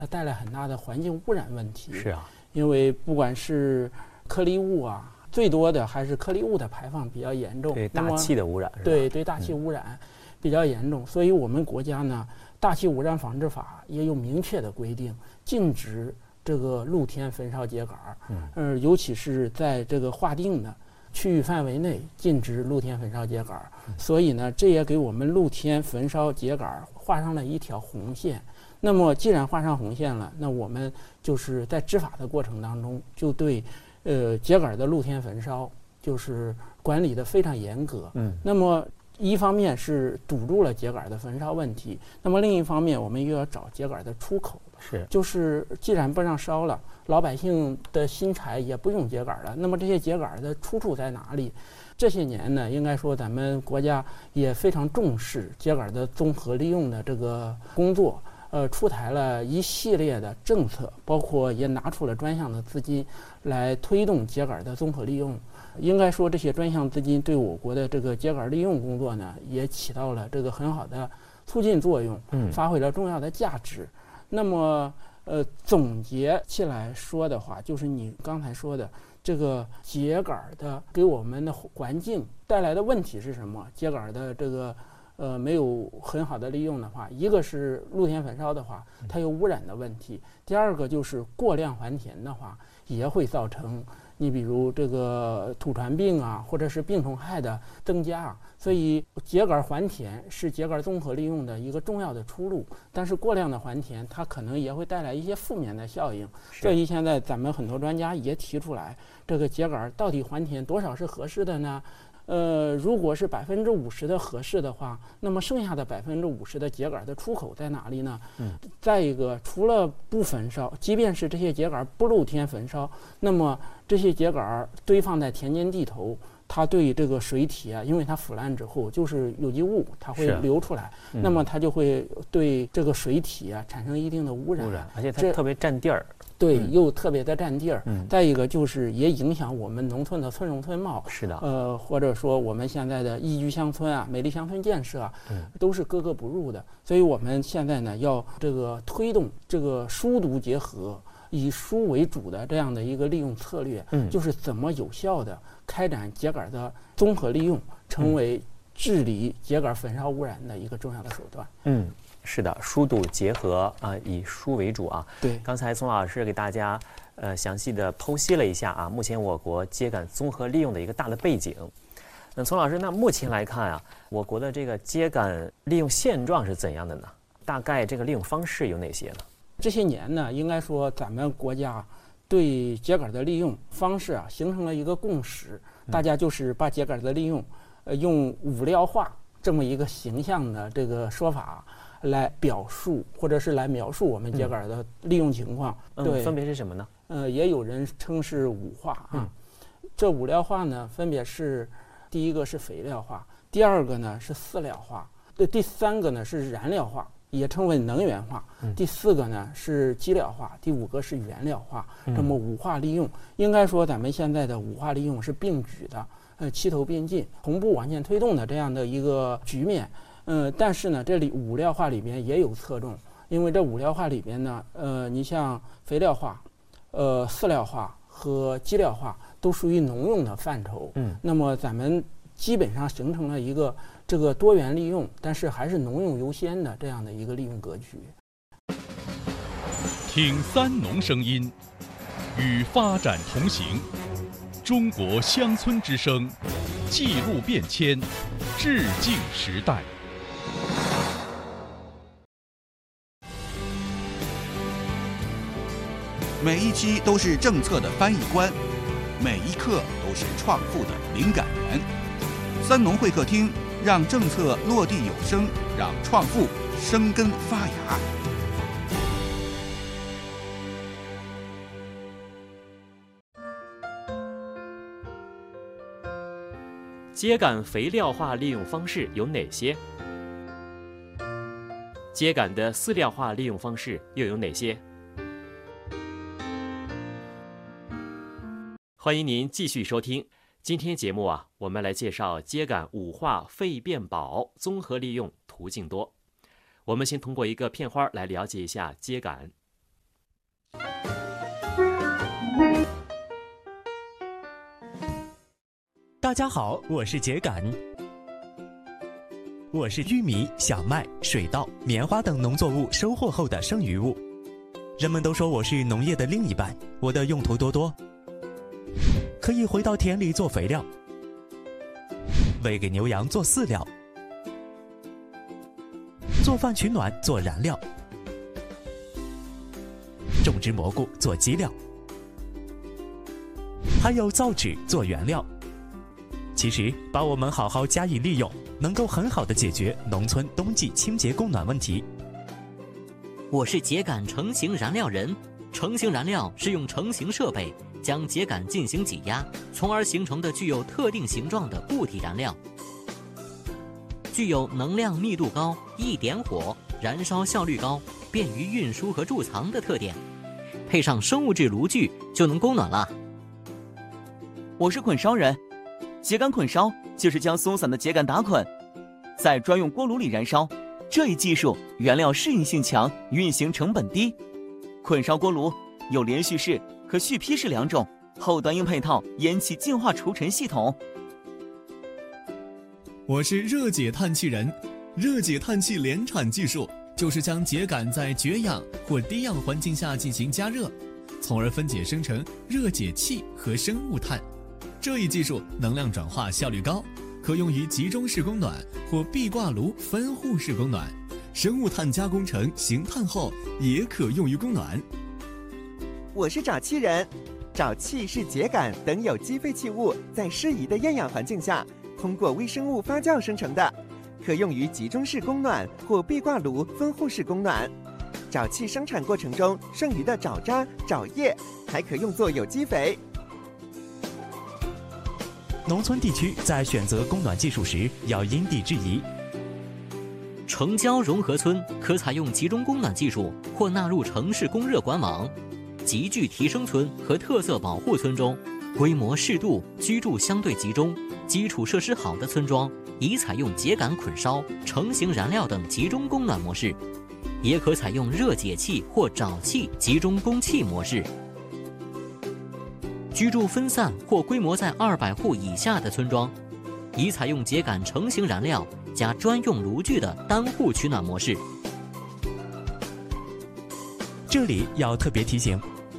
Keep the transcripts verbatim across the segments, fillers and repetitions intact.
它带来很大的环境污染问题。 是啊， 因为不管是颗粒物啊，最多的还是颗粒物的排放比较严重， 对大气的污染， 对对大气污染比较严重，嗯、所以我们国家呢，大气污染防治法也有明确的规定，禁止这个露天焚烧秸秆儿，嗯、呃，尤其是在这个划定的区域范围内禁止露天焚烧秸秆儿，嗯、所以呢，这也给我们露天焚烧秸秆儿画上了一条红线。那么既然画上红线了，那我们就是在执法的过程当中，就对呃秸秆的露天焚烧就是管理的非常严格。嗯，那么一方面是堵住了秸秆的焚烧问题，那么另一方面我们又要找秸秆的出口。 是， 就是既然不让烧了，老百姓的新柴也不用秸秆了，那么这些秸秆的出处在哪里？这些年呢，应该说咱们国家也非常重视秸秆的综合利用的这个工作。呃，出台了一系列的政策，包括也拿出了专项的资金来推动秸秆的综合利用。应该说，这些专项资金对我国的这个秸秆利用工作呢，也起到了这个很好的促进作用，发挥了重要的价值。嗯、那么，呃，总结起来说的话，就是你刚才说的这个秸秆的给我们的环境带来的问题是什么？秸秆的这个。呃，没有很好的利用的话，一个是露天焚烧的话，它有污染的问题；第二个就是过量还田的话，也会造成你比如这个土传病啊，或者是病虫害的增加。所以秸秆还田是秸秆综合利用的一个重要的出路，但是过量的还田，它可能也会带来一些负面的效应。所以现在咱们很多专家也提出来，这个秸秆到底还田多少是合适的呢？呃，如果是百分之五十的合适的话，那么剩下的百分之五十的秸秆的出口在哪里呢？嗯，再一个，除了不焚烧，即便是这些秸秆不露天焚烧，那么这些秸秆堆放在田间地头，它对这个水体啊，因为它腐烂之后就是有机物，它会流出来，嗯、那么它就会对这个水体啊产生一定的污染， 污染，而且它特别占地儿。 对，又特别的占地儿。嗯，再一个就是也影响我们农村的村容村貌。 是的。 呃，或者说我们现在的宜居乡村啊、美丽乡村建设啊，嗯，都是格格不入的。所以我们现在呢，要这个推动这个疏毒结合、以疏为主的这样的一个利用策略。嗯，就是怎么有效的开展秸秆的综合利用，成为治理秸秆焚烧污染的一个重要的手段。 嗯。是的，疏堵结合啊、呃，以疏为主啊。 对， 刚才宋老师给大家呃详细的剖析了一下啊，目前我国秸秆综合利用的一个大的背景。那宋老师，那目前来看啊，我国的这个秸秆利用现状是怎样的呢？大概这个利用方式有哪些呢？ 这些年呢，应该说咱们国家对秸秆的利用方式啊，形成了一个共识，大家就是把秸秆的利用，呃，用五料化这么一个形象的这个说法。来表述或者是来描述我们秸秆的利用情况， 嗯、对，分别是什么呢？ 呃，也有人称是五化啊。嗯、这五料化呢，分别是第一个是肥料化，第二个呢是饲料化，对，第三个呢是燃料化，也称为能源化。嗯、第四个呢是基料化，第五个是原料化。嗯、这么五化利用，应该说咱们现在的五化利用是并举的，呃，齐头并进、同步往前推动的这样的一个局面。嗯、呃，但是呢，这里五料化里边也有侧重，因为这五料化里边呢，呃，你像肥料化、呃饲料化和基料化都属于农用的范畴。嗯，那么咱们基本上形成了一个这个多元利用，但是还是农用优先的这样的一个利用格局。 听三农声音，与发展同行。中国乡村之声，记录变迁，致敬时代。 每一期都是政策的翻译官，每一刻都是创富的灵感源。三农会客厅，让政策落地有声，让创富生根发芽。 秸秆肥料化利用方式有哪些？秸秆的饲料化利用方式又有哪些？欢迎您继续收听今天节目啊，我们来介绍秸秆五化废变宝综合利用途径多。我们先通过一个片花来了解一下秸秆。 大家好，我是秸秆。我是玉米、小麦、水稻、棉花等农作物收获后的剩余物。人们都说我是农业的另一半，我的用途多多，可以回到田里做肥料，喂给牛羊做饲料，做饭取暖做燃料，种植蘑菇做基料，还有造纸做原料。其实把我们好好加以利用，能够很好的解决农村冬季清洁供暖问题。 我是秸秆成型燃料人。成型燃料是用成型设备将秸秆进行挤压，从而形成的具有特定形状的固体燃料，具有能量密度高、易点火、燃烧效率高、便于运输和贮藏的特点。配上生物质炉具就能供暖了。 我是捆烧人。秸秆捆烧就是将松散的秸秆打捆，在专用锅炉里燃烧。这一技术原料适应性强，运行成本低。捆烧锅炉有连续式和续劈式两种，后端应配套烟气净化除尘系统。 我是热解碳气人。热解碳气联产技术就是将秸秆在绝氧或低氧环境下进行加热，从而分解生成热解气和生物炭。这一技术能量转化效率高，可用于集中式供暖或壁挂炉分户式供暖。生物炭加工成型炭后，也可用于供暖。 我是沼气人。沼气是秸秆等有机废弃物在适宜的厌氧环境下，通过微生物发酵生成的，可用于集中式供暖或壁挂炉分户式供暖。沼气生产过程中剩余的沼渣、沼液还可用作有机肥。 农村地区在选择供暖技术时要因地制宜。 城郊融合村可采用集中供暖技术或纳入城市供热管网。集聚提升村和特色保护村中，规模适度、居住相对集中、基础设施好的村庄，宜采用秸秆捆烧、成型燃料等集中供暖模式，也可采用热解气或沼气集中供气模式。居住分散或规模在二百户以下的村庄，宜采用秸秆成型燃料加专用炉具的单户取暖模式。 这里要特别提醒，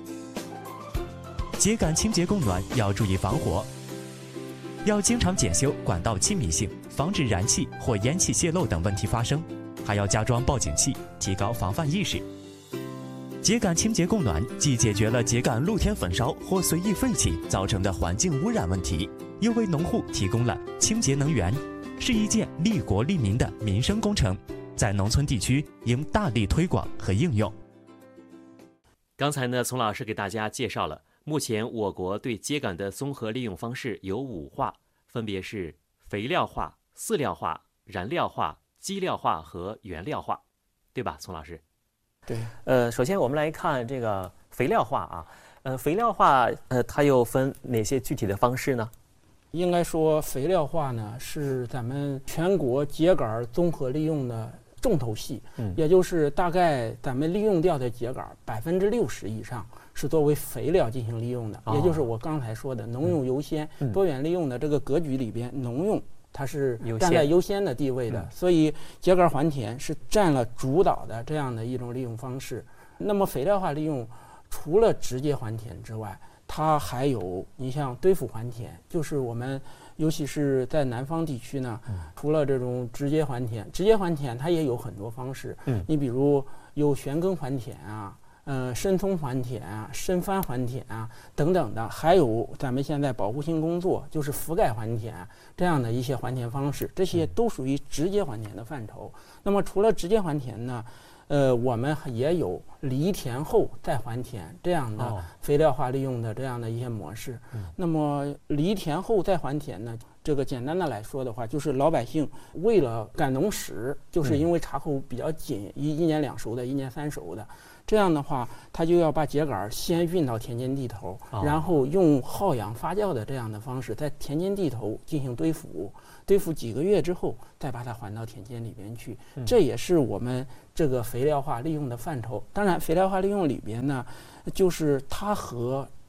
秸秆清洁供暖要注意防火，要经常检修管道气密性，防止燃气或烟气泄漏等问题发生，还要加装报警器，提高防范意识。秸秆清洁供暖既解决了秸秆露天焚烧或随意废弃造成的环境污染问题，又为农户提供了清洁能源，是一件利国利民的民生工程，在农村地区应大力推广和应用。 刚才呢，丛老师给大家介绍了目前我国对秸秆的综合利用方式有五化，分别是肥料化、饲料化、燃料化、基料化和原料化，对吧，丛老师？ 对。 呃，首先我们来看这个肥料化啊，呃，肥料化呃，它又分哪些具体的方式呢？ 应该说，肥料化呢是咱们全国秸秆综合利用的重头戏，嗯，也就是大概咱们利用掉的秸秆百分之六十以上是作为肥料进行利用的，哦，也就是我刚才说的农用优先、嗯、多元利用的这个格局里边，农用它是站在优先的地位的，嗯，所以秸秆还田是占了主导的这样的一种利用方式。那么肥料化利用除了直接还田之外，它还有你像堆覆还田，就是我们尤其是在南方地区呢，嗯，除了这种直接还田，直接还田它也有很多方式，嗯，你比如有旋耕还田啊，呃，深葱还田啊，深翻还田啊等等的，还有咱们现在保护性工作，就是覆盖还田这样的一些还田方式，这些都属于直接还田的范畴。那么除了直接还田呢，呃，我们也有犁田后再还田这样的肥料化利用的这样的一些模式。哦，那么犁田后再还田呢，这个简单的来说的话，就是老百姓为了赶农时，就是因为茶口比较紧，一一年两熟的，一年三熟的，这样的话，他就要把秸秆先运到田间地头，哦，然后用耗氧发酵的这样的方式，在田间地头进行堆覆，堆覆几个月之后，再把它还到田间里边去。嗯，这也是我们这个肥料化利用的范畴。当然，肥料化利用里边呢，就是它和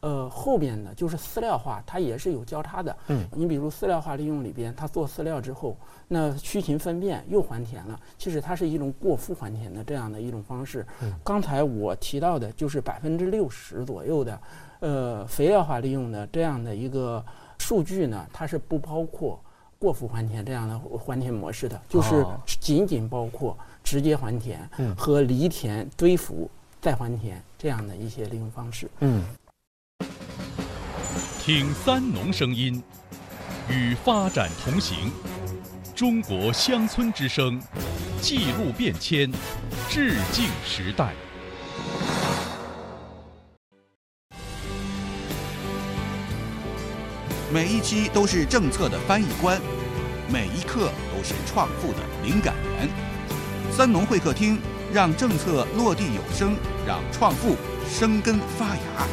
呃，后边呢就是饲料化，它也是有交叉的。 嗯， 你比如饲料化利用里边，它做饲料之后，那须禽粪便又还田了，其实它是一种过夫还田的这样的一种方式。 嗯， 刚才我提到的就是百分之六十左右的，呃，肥料化利用的这样的一个数据呢，它是不包括过夫还田这样的还田模式的，就是仅仅包括直接还田和犁田堆肥再还田这样的一些利用方式。 嗯。 听三农声音，与发展同行。中国乡村之声，记录变迁，致敬时代。 每一期都是政策的翻译官，每一刻都是创富的灵感源。三农会客厅，让政策落地有声，让创富生根发芽。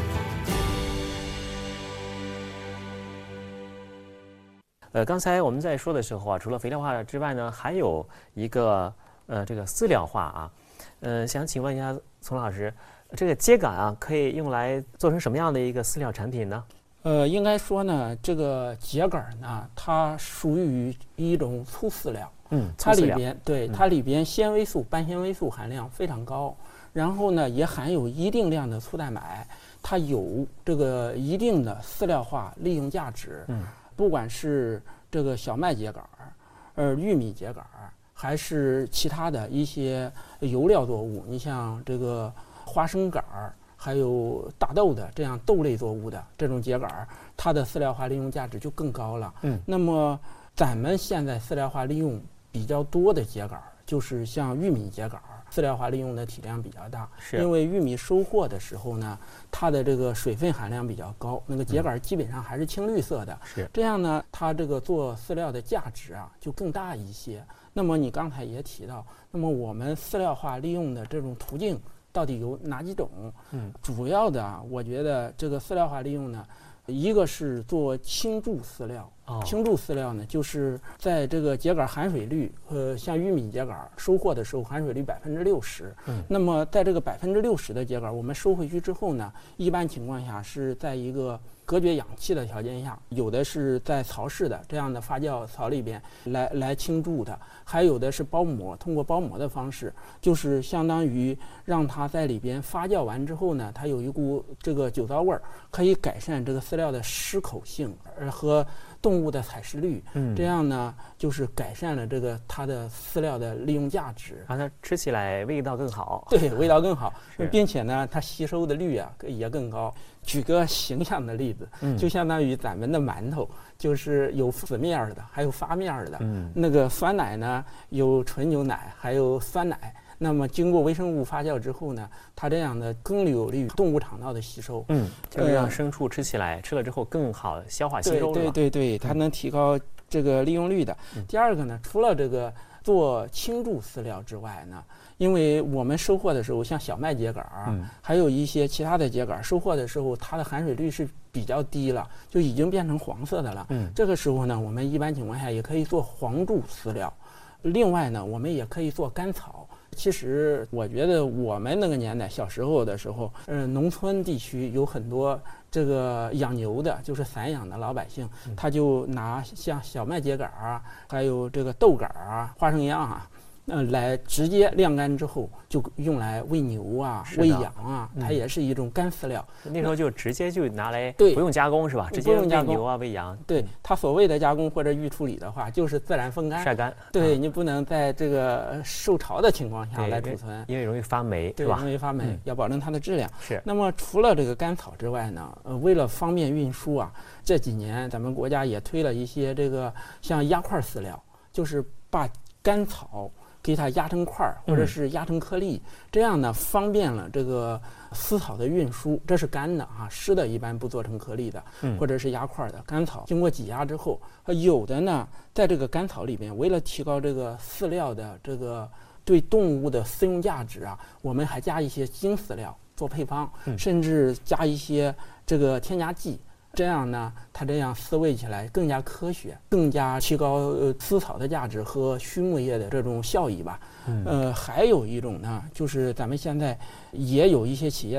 呃，刚才我们在说的时候啊，除了肥料化之外呢，还有一个呃这个饲料化啊，呃，想请问一下丛老师，这个秸秆啊，可以用来做成什么样的一个饲料产品呢？ 呃，应该说呢，这个秸秆呢，它属于一种粗饲料， 嗯， 它里边对嗯、 它里边纤维素、半纤维素含量非常高，然后呢，也含有一定量的粗蛋白，它有这个一定的饲料化利用价值， 嗯。 不管是这个小麦秸秆儿、呃玉米秸秆儿，还是其他的一些油料作物，你像这个花生杆儿，还有大豆的这样豆类作物的这种秸秆儿，它的饲料化利用价值就更高了。 嗯， 那么咱们现在饲料化利用比较多的秸秆儿，就是像玉米秸秆儿，饲料化利用的体量比较大， 是因为玉米收获的时候呢，它的这个水分含量比较高，那个秸秆基本上还是青绿色的， 是这样呢，它这个做饲料的价值啊就更大一些。那么你刚才也提到，那么我们饲料化利用的这种途径到底有哪几种？ 嗯， 主要的啊，我觉得这个饲料化利用呢，一个是做倾注饲料。 哦， 倾注饲料呢，就是在这个秸秆含水率，呃，像玉米秸秆收获的时候含水率百分之六十。 嗯， 那么在这个百分之六十的秸秆，我们收回去之后呢，一般情况下是在一个隔绝氧气的条件下，有的是在槽式的这样的发酵槽里边来来倾注的，还有的是包膜，通过包膜的方式，就是相当于让它在里边发酵完之后呢，它有一股这个酒糟味儿，可以改善这个饲料的湿口性，呃和动物的采食率， 嗯， 这样呢就是改善了这个它的饲料的利用价值， 让它吃起来味道更好。 对，味道更好，并且呢它吸收的率啊也更高。举个形象的例子， 嗯， 就相当于咱们的馒头，就是有死面儿的，还有发面儿的。 嗯， 那个酸奶呢，有纯牛奶，还有酸奶。那么经过微生物发酵之后呢，它这样的更有利于动物肠道的吸收。 嗯，就是让牲畜吃起来，呃、吃了之后更好消化吸收。 对对对对，它能提高这个利用率的。 嗯、 第二个呢，除了这个做倾注饲料之外呢，因为我们收获的时候，像小麦秸秆儿， 嗯， 还有一些其他的秸秆，收获的时候它的含水率是比较低了，就已经变成黄色的了。 嗯， 这个时候呢，我们一般情况下也可以做黄注饲料。另外呢，我们也可以做干草。其实我觉得我们那个年代小时候的时候，呃，农村地区有很多这个养牛的，就是散养的老百姓，他就拿像小麦秸秆啊，还有这个豆秆啊、花生秧啊，呃，来直接晾干之后，就用来喂牛啊、喂羊啊，它也是一种干饲料。 那时候就直接就拿来， 对， 不用加工是吧？直接喂牛啊、喂羊。 对，它所谓的加工或者预处理的话，就是自然风干、 晒干。 对，你不能在这个受潮的情况下来储存， 因为容易发霉， 对吧？容易发霉，要保证它的质量。 是。 那么除了这个干草之外呢，呃，为了方便运输啊，这几年咱们国家也推了一些这个像压块饲料，就是把干草给它压成块儿，或者是压成颗粒，嗯、这样呢方便了这个丝草的运输。这是干的啊，湿的一般不做成颗粒的， 嗯、 或者是压块的。干草经过挤压之后，有的呢在这个干草里面，为了提高这个饲料的这个对动物的饲用价值啊，我们还加一些精饲料做配方， 嗯、 甚至加一些这个添加剂。这样呢，它这样饲喂起来更加科学，更加提高呃丝草的价值和畜牧业的这种效益吧。 嗯、 呃，还有一种呢，就是咱们现在也有一些企业